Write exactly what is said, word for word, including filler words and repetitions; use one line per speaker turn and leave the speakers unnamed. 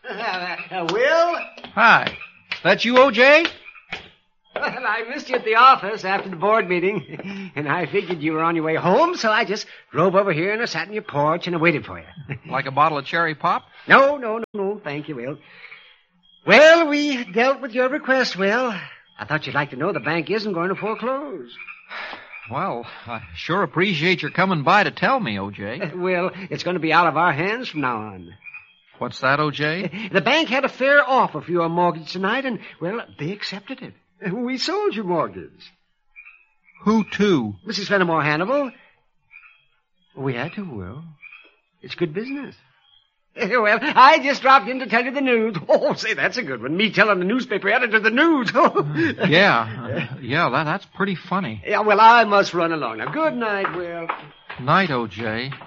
Uh, Will?
Hi. That you, O J?
Well, I missed you at the office after the board meeting, and I figured you were on your way home, so I just drove over here and I sat on your porch and I waited for you.
Like a bottle of cherry pop?
No, no, no, no, thank you, Will. Well, we dealt with your request, Will. I thought you'd like to know the bank isn't going to foreclose.
Well, I sure appreciate your coming by to tell me, O J.
Will, it's going to be out of our hands from now on.
What's that, O J?
The bank had a fair offer for your mortgage tonight, and, well, they accepted it. We sold your mortgage.
Who to?
Missus Fenimore Hannibal. We had to, Will. It's good business. Well, I just dropped in to tell you the news. Oh, say, that's a good one. Me telling the newspaper editor the news.
yeah. Uh, yeah, that, that's pretty funny.
Yeah, well, I must run along now. Good night, Will.
Night, O J.